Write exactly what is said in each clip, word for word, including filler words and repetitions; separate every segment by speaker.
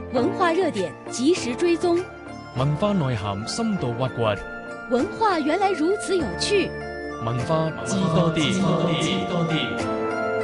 Speaker 1: 文化热点及时追踪，
Speaker 2: 文化內涵深度挖掘，
Speaker 1: 文化原來如此有趣，
Speaker 2: 文化知多啲，知多啲。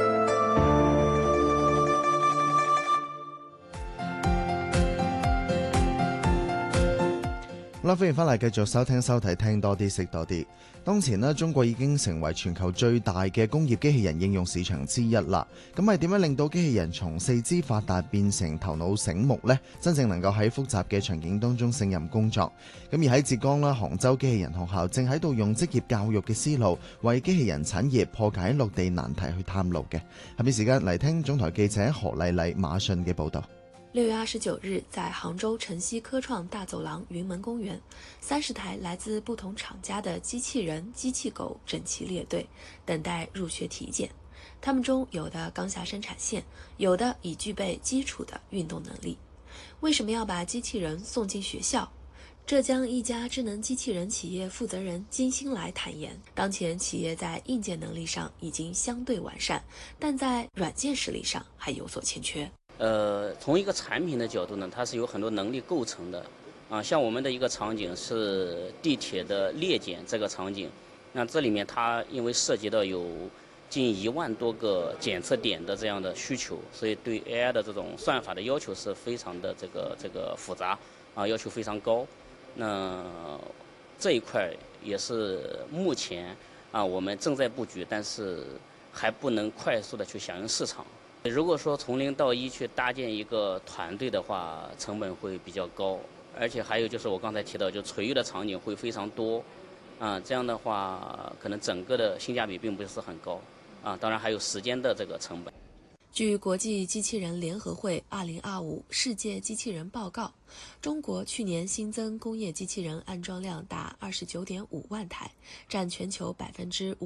Speaker 3: 好啦，歡迎翻嚟，繼續收聽收睇，聽多啲，識多啲。當前呢，中國已經成為全球最大嘅工業機器人應用市場之一啦。咁係點樣令到機器人從四肢發達變成頭腦醒目呢？真正能夠喺複雜嘅場景當中勝任工作。咁而喺浙江啦，杭州機器人學校正喺度用職業教育嘅思路，為機器人產業破解陸地難題去探路嘅。下面時間嚟聽總台記者何麗麗、馬信嘅報道。
Speaker 4: 六月二十九日，在杭州晨曦科創大走廊雲門公園，三十台來自不同廠家的機器人、機器狗整齊列隊，等待入學體檢。他們中有的剛下生產線，有的已具備基礎的運動能力。為什麼要把機器人送進學校？浙江一家智能機器人企業負責人金星來坦言，當前企業在硬件能力上已經相對完善，但在軟件實力上還有所欠缺。
Speaker 5: 呃，從一個產品的角度呢，它是有很多能力構成的，啊，像我們的一個場景是地鐵的列檢這個場景，那這裡面它因為涉及到有近一萬多個檢測點的這樣的需求，所以對 A I 的這種算法的要求是非常的這個這個複雜，啊，要求非常高。那這一塊也是目前啊我們正在佈局，但是還不能快速的去響應市場。如果說從零到一去搭建一個團隊的話，成本會比較高，而且還有就是我剛才提到，就垂直的場景會非常多，啊，這樣的話可能整個的性價比並不是很高，啊，當然還有時間的這個成本。
Speaker 4: 據國際機器人聯合會二零二五世界機器人報告，中國去年新增工業機器人安裝量達二十九點五萬台，佔全球百分之五。